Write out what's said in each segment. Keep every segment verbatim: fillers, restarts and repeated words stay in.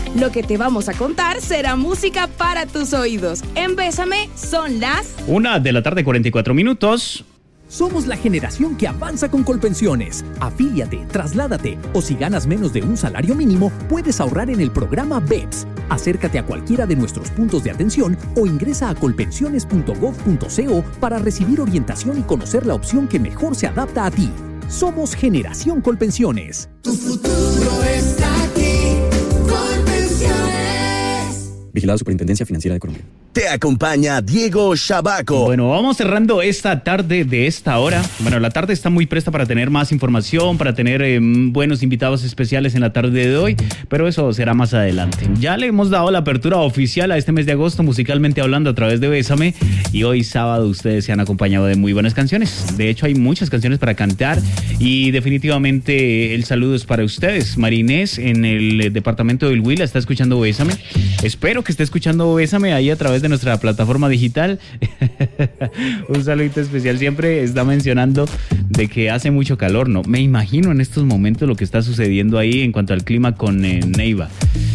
Lo que te vamos a contar será música para tus oídos. En Bésame son las... Una de la tarde, cuarenta y cuatro minutos. Somos la generación que avanza con Colpensiones. Afíliate, trasládate o si ganas menos de un salario mínimo, puedes ahorrar en el programa B E P S. Acércate a cualquiera de nuestros puntos de atención o ingresa a colpensiones punto gov punto co para recibir orientación y conocer la opción que mejor se adapta a ti. Somos Generación Colpensiones. Tu futuro está aquí. Colpensiones. Vigilado Superintendencia Financiera de Colombia. Te acompaña Diego Shabaco. Bueno, vamos cerrando esta tarde de esta hora. Bueno, la tarde está muy presta para tener más información, para tener eh, buenos invitados especiales en la tarde de hoy, pero eso será más adelante. Ya le hemos dado la apertura oficial a este mes de agosto, musicalmente hablando, a través de Bésame, y hoy sábado ustedes se han acompañado de muy buenas canciones. De hecho, hay muchas canciones para cantar y definitivamente el saludo es para ustedes. Marinés en el departamento del Huila está escuchando Bésame. Espero que esté escuchando Bésame ahí a través de nuestra plataforma digital. Un saludito especial. Siempre está mencionando de que hace mucho calor, ¿no? Me imagino en estos momentos lo que está sucediendo ahí en cuanto al clima con eh, Neiva.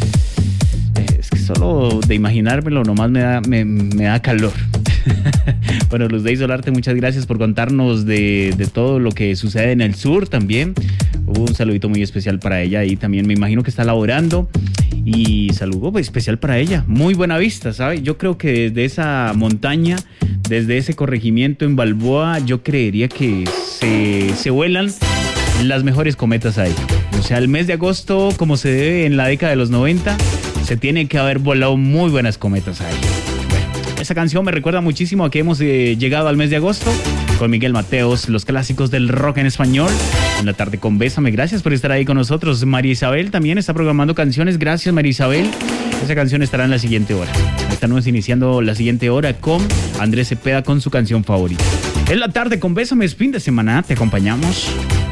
Eh, es que solo de imaginármelo nomás me da, me, me da calor. Bueno, Luz Dey Solarte, muchas gracias por contarnos de, de todo lo que sucede en el sur también. Un saludito muy especial para ella y también me imagino que está laborando. Y saludo especial para ella. Muy buena vista, ¿sabe? Yo creo que desde esa montaña, desde ese corregimiento en Balboa, yo creería que se, se vuelan las mejores cometas ahí. O sea, el mes de agosto, como se debe en la década de los noventa, se tiene que haber volado muy buenas cometas ahí. Bueno, esa canción me recuerda muchísimo a que hemos eh, llegado al mes de agosto con Miguel Mateos, los clásicos del rock en español. En la tarde con Bésame, gracias por estar ahí con nosotros. María Isabel también está programando canciones, gracias María Isabel. Esa canción estará en la siguiente hora. Estamos iniciando la siguiente hora con Andrés Cepeda con su canción favorita. En la tarde con Bésame, es fin de semana, te acompañamos.